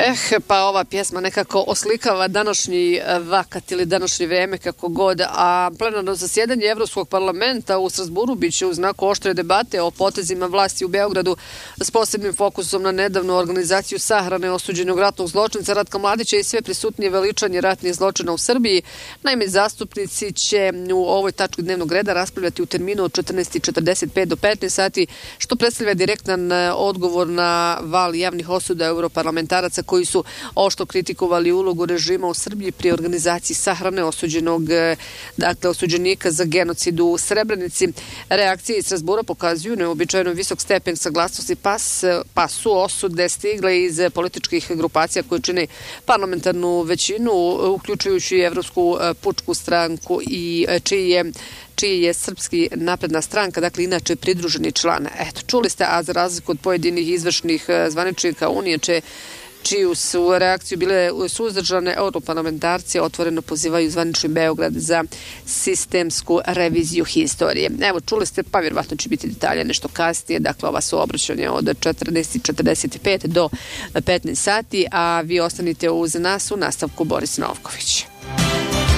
Pa ova pjesma nekako oslikava današnji vakat ili današnje vreme kako god, a plenarno zasjedanje Evropskog parlamenta u Strasburu biće u znaku oštre debate o potezima vlasti u Beogradu s posebnim fokusom na nedavnu organizaciju sahrane osuđenog ratnog zločinca Ratka Mladića i sve prisutnije veličanje ratnih zločina u Srbiji. Naime, zastupnici će u ovoj tački dnevnog reda raspravljati u terminu od 14:45 do 15 sati, što predstavlja direktan odgovor na val javnih osuda europarlamentaraca koji su oštro kritikovali ulogu režima u Srbiji pri organizaciji sahrane osuđenika za genocid u Srebrenici. Reakcije iz Strasbura pokazuju neobičajno visok stepen saglasnosti, pa su osude stigle iz političkih grupacija koje čine parlamentarnu većinu, uključujući Evropsku pučku stranku i čiji je Srpski napredna stranka, dakle inače pridruženi član. Čuli ste, a za razliku od pojedinih izvršnih zvaničnika Unije, čiju su reakciju bile suzdržane, europarlamentarci otvoreno pozivaju zvanični Beograd za sistemsku reviziju historije. Čuli ste, pa vjerovatno će biti detalje nešto kasnije, dakle ova su obraćanja od 14:45 do 15 sati, a vi ostanite uz nas, u nastavku Boris Novković.